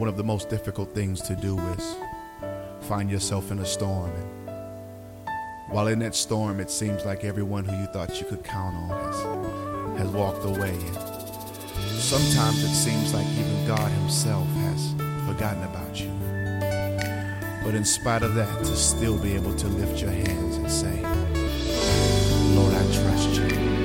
One of the most difficult things to do is find yourself in a storm, and while in that storm it seems like everyone who you thought you could count on has walked away, and sometimes it seems like even God himself has forgotten about you. But in spite of that, to still be able to lift your hands and say, Lord, I trust you.